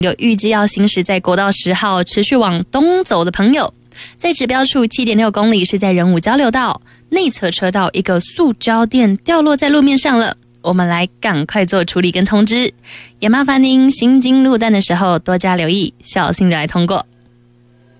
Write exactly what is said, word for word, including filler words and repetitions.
有预计要行驶在国道十号持续往东走的朋友，在指标处 七点六公里是在仁武交流道内侧车道，一个塑胶垫掉落在路面上了，我们来赶快做处理跟通知，也麻烦您行经路段的时候多加留意，小心的来通过。